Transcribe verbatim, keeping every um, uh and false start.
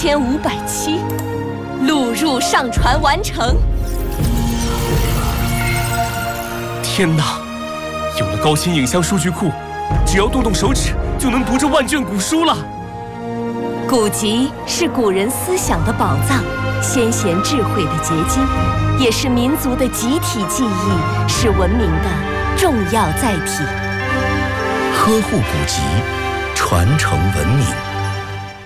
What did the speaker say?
千五百七，录入上传完成。 天哪！有了高清影像数据库，只要动动手指就能读这万卷古书了。 古籍是古人思想的宝藏，先贤智慧的结晶，也是民族的集体记忆，是文明的重要载体。 呵护古籍，传承文明。